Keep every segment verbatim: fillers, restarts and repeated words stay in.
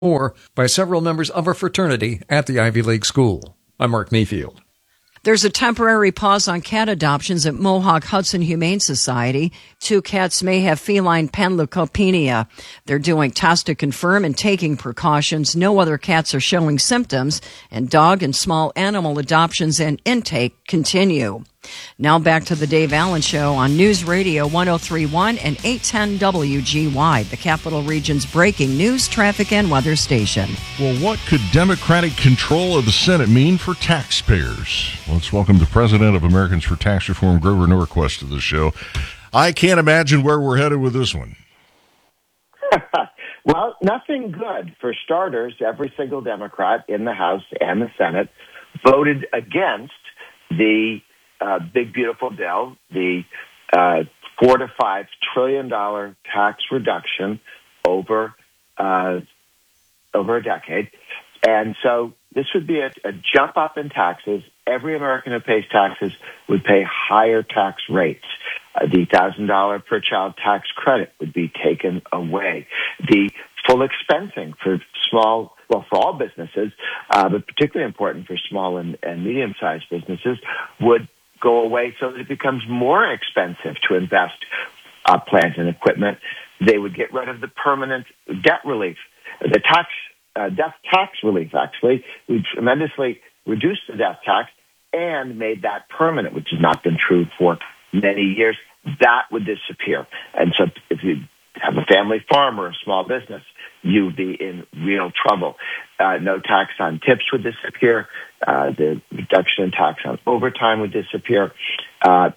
or by several members of a fraternity at the Ivy League school. I'm Mark Mayfield. There's a temporary pause on cat adoptions at Mohawk Hudson Humane Society. Two cats may have feline panleukopenia. They're doing tests to confirm and taking precautions. No other cats are showing symptoms, and dog and small animal adoptions and intake continue. Now back to the Dave Allen Show on News Radio one oh three point one and eight ten W G Y, the Capital Region's breaking news, traffic, and weather station. Well, what could Democratic control of the Senate mean for taxpayers? Let's welcome the president of Americans for Tax Reform, Grover Norquist, to the show. I can't imagine where we're headed with this one. Well, nothing good. For starters, every single Democrat in the House and the Senate voted against the Uh, big, beautiful bill, the uh, four to five trillion dollar tax reduction over uh, over a decade, and so this would be a, a jump up in taxes. Every American who pays taxes would pay higher tax rates. Uh, the thousand dollar per child tax credit would be taken away. The full expensing for small, well, for all businesses, uh, but particularly important for small and, and medium sized businesses, would go away so that it becomes more expensive to invest uh, plant and equipment. They would get rid of the permanent debt relief. The tax, uh, death tax relief, actually, would tremendously reduce the death tax and made that permanent, which has not been true for many years. That would disappear. And so if you have a family farm or a small business, you'd be in real trouble. Uh, no tax on tips would disappear. Uh, the reduction in tax on overtime would disappear. Uh,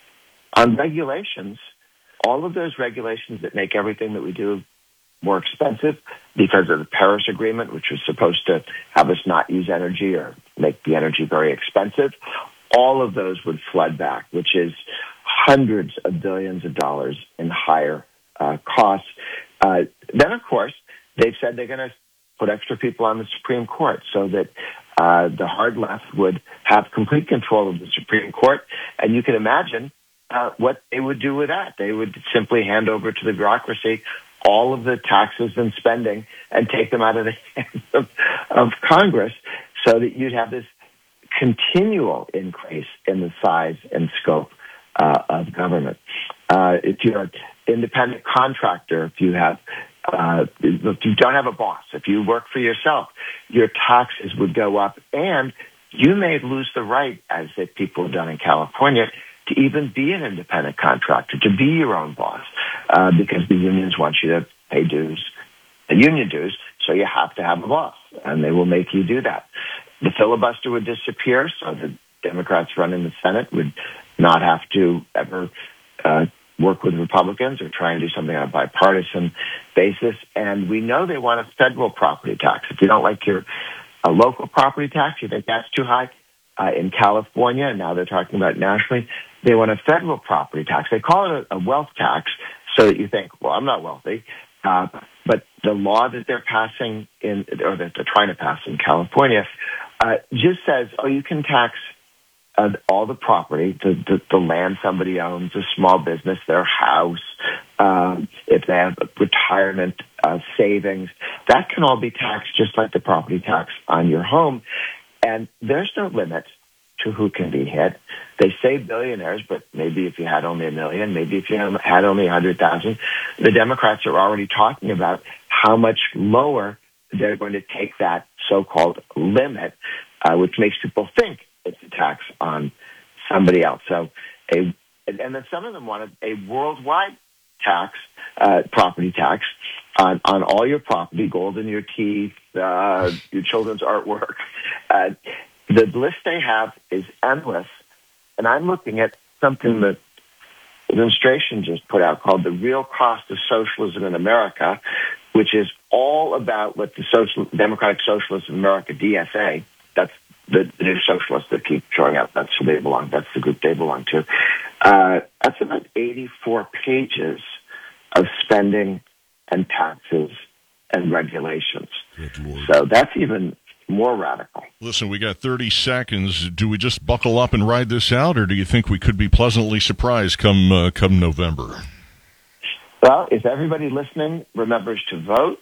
on regulations, all of those regulations that make everything that we do more expensive because of the Paris Agreement, which was supposed to have us not use energy or make the energy very expensive, all of those would flood back, which is hundreds of billions of dollars in higher uh, costs. Uh, then, of course, they've said they're going to put extra people on the Supreme Court so that uh, the hard left would have complete control of the Supreme Court. And you can imagine uh, what they would do with that. They would simply hand over to the bureaucracy all of the taxes and spending and take them out of the hands of, of Congress so that you'd have this continual increase in the size and scope uh, of government. Uh, if you're an independent contractor, if you have Uh, if you don't have a boss, if you work for yourself, your taxes would go up, and you may lose the right, as if people have done in California, to even be an independent contractor, to be your own boss, uh, because the unions want you to pay dues, the union dues, so you have to have a boss, and they will make you do that. The filibuster would disappear, so the Democrats running the Senate would not have to ever uh, work with Republicans or try and do something on a bipartisan basis. And we know they want a federal property tax. If you don't like your a local property tax, you think that's too high, uh, in California, and now they're talking about nationally, they want a federal property tax. They call it a, a wealth tax so that you think, well, I'm not wealthy. Uh, but the law that they're passing in, or that they're trying to pass in California, uh, just says, oh, you can tax Uh, all the property, the, the, the land somebody owns, a small business, their house, um, if they have retirement uh, savings, that can all be taxed just like the property tax on your home. And there's no limit to who can be hit. They say billionaires, but maybe if you had only a million, maybe if you had only a hundred thousand, the Democrats are already talking about how much lower they're going to take that so-called limit, uh, which makes people think it's a tax on somebody else. So, a and then some of them wanted a worldwide tax, uh, property tax on, on all your property, gold in your teeth, uh, your children's artwork. Uh, the list they have is endless, and I'm looking at something that the administration just put out called The Real Cost of Socialism in America, which is all about what the Social Democratic Socialists of America, D S A, that's the, the new socialists that keep showing up, that's who they belong, that's the group they belong to. Uh, that's about eighty-four pages of spending and taxes and regulations. So that's even more radical. Listen, we got thirty seconds. Do we just buckle up and ride this out, or do you think we could be pleasantly surprised come uh, come November? Well, if everybody listening remembers to vote,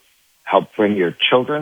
help bring your children